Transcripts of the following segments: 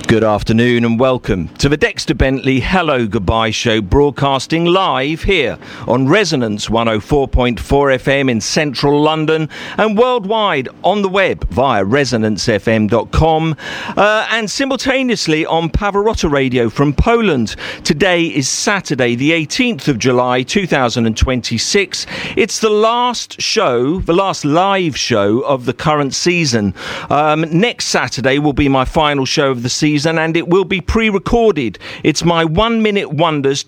Good afternoon and welcome to the Dexter Bentley Hello Goodbye Show, broadcasting live here on Resonance 104.4 FM in central London and worldwide on the web via resonancefm.com and simultaneously on Pavarotti Radio from Poland. Today is Saturday, the 18th of July 2026. It's the last show, the last live show of the current season. Next Saturday will be my final show of the season, and it will be pre-recorded. It's my 1 Minute Wonders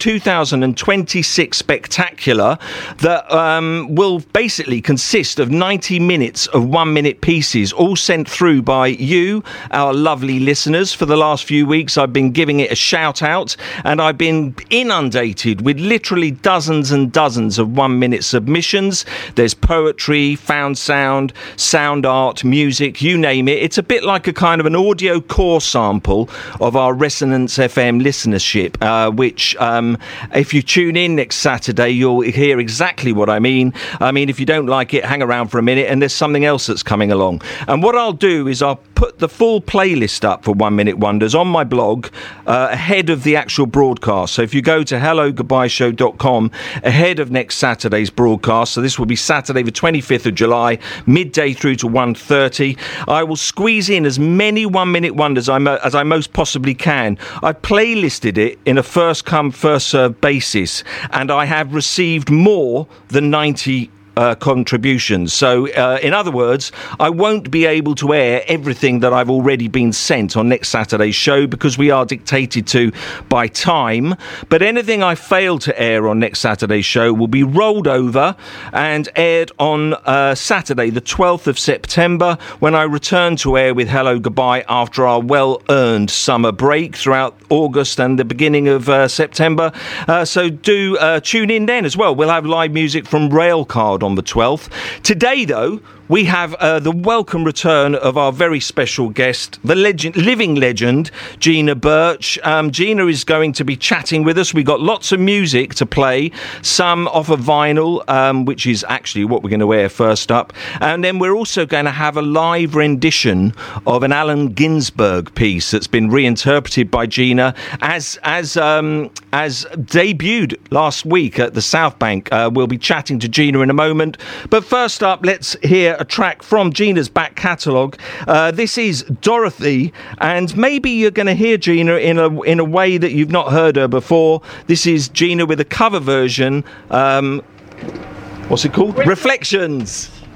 2026 spectacular that will basically consist of 90 minutes of 1 minute pieces, all sent through by you, our lovely listeners. For the last few weeks I've been giving it a shout out, and I've been inundated with literally dozens and dozens of 1 minute submissions. There's poetry, found sound, sound art, music, you name it. It's a bit like a kind of an audio core sample of our Resonance FM listenership, which if you tune in next Saturday, you'll hear exactly what I mean. If you don't like it, hang around for a minute, and there's something else that's coming along. And what I'll do is I'll put the full playlist up for 1 Minute Wonders on my blog ahead of the actual broadcast. So if you go to hellogoodbyeshow.com ahead of next Saturday's broadcast, so this will be Saturday the 25th of July, midday through to 1:30, I will squeeze in as many 1 Minute Wonders as I most possibly can. I playlisted it in a first come first served basis, and I have received more than 90 contributions. So in other words, I won't be able to air everything that I've already been sent on next Saturday's show because we are dictated to by time, but anything I fail to air on next Saturday's show will be rolled over and aired on Saturday the 12th of September, when I return to air with Hello Goodbye after our well-earned summer break throughout August and the beginning of September. So do tune in then as well. We'll have live music from Railcard on the 12th. Today, though, we have the welcome return of our very special guest, the living legend, Gina Birch. Gina is going to be chatting with us. We've got lots of music to play, some off of vinyl, which is actually what we're going to air first up. And then we're also going to have a live rendition of an Allen Ginsberg piece that's been reinterpreted by Gina as debuted last week at the South Bank. We'll be chatting to Gina in a moment. But first up, let's hear a track from Gina's back catalogue. This is Dorothy, and maybe you're going to hear Gina in a way that you've not heard her before. This is Gina with a cover version. What's it called? Reflections.